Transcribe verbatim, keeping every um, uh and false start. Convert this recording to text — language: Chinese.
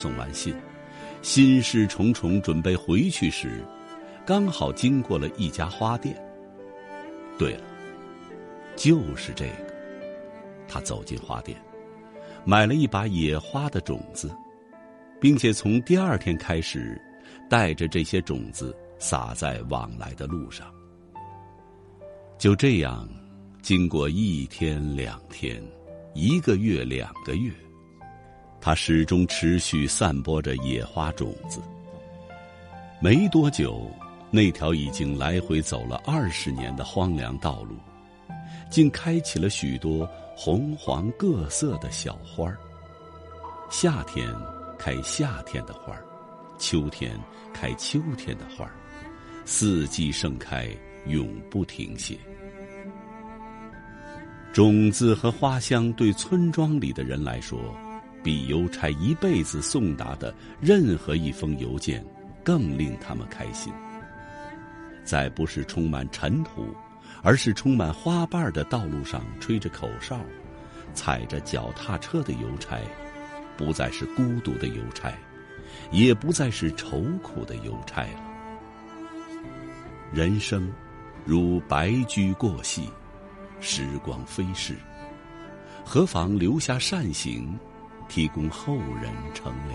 送完信，心事重重，准备回去时，刚好经过了一家花店。对了，就是这个。他走进花店，买了一把野花的种子，并且从第二天开始，带着这些种子撒在往来的路上。就这样，经过一天两天，一个月两个月，他始终持续散播着野花种子。没多久，那条已经来回走了二十年的荒凉道路，竟开启了许多红黄各色的小花儿。夏天开夏天的花儿，秋天开秋天的花儿，四季盛开，永不停歇。种子和花香对村庄里的人来说，比邮差一辈子送达的任何一封邮件更令他们开心。在不是充满尘土，而是充满花瓣的道路上吹着口哨，踩着脚踏车的邮差，不再是孤独的邮差，也不再是愁苦的邮差了。人生如白驹过隙，时光飞逝，何妨留下善行，提供后人乘凉。